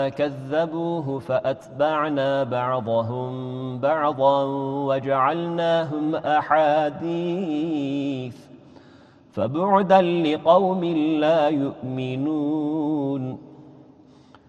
كذبوه فأتبعنا بعضهم بعضا وجعلناهم أحاديث فبعدا لقوم لا يؤمنون